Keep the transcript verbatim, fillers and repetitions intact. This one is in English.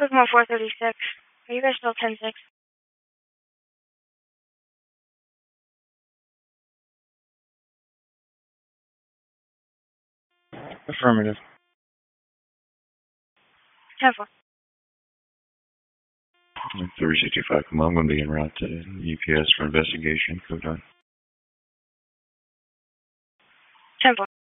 Kokomo four thirty-six. Are you guys still ten six? Affirmative. ten four. three sixty-five, come on, I'm going to be en route to U P S for investigation. Code on. ten four.